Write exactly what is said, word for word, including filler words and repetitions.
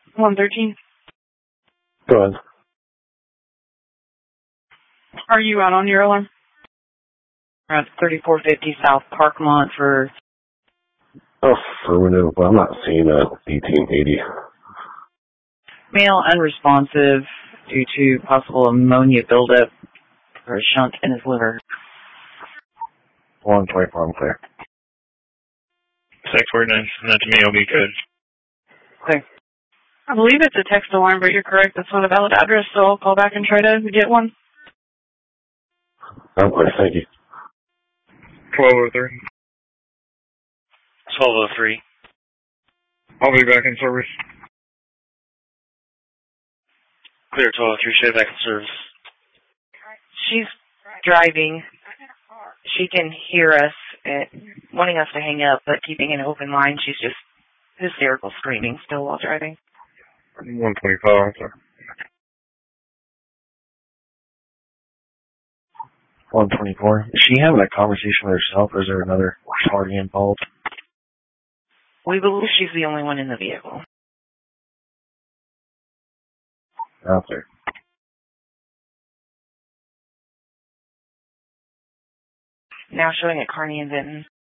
one thirteen. Go ahead. Are you out on your alarm? We're at thirty-four fifty South Parkmont for... Affirmative, but I'm not seeing a eighteen eighty. Male unresponsive due to possible ammonia buildup or a shunt in his liver. one twenty-four, I'm clear. six forty-nine, send that to me, it'll be good. Okay. I believe it's a text alarm, but you're correct. That's not a valid address, so I'll call back and try to get one. I'm clear, thank you. twelve oh three. twelve oh three. I'll be back in service. Clear, twelve oh three, show back in service. She's driving. She can hear us, uh, wanting us to hang up, but keeping an open line. She's just hysterical screaming still while driving. one twenty-five, I'm sorry. one twenty-four. Is she having a conversation with herself, or is there another party involved? We believe she's the only one in the vehicle. Out there. Now showing at Kearney and Vinton.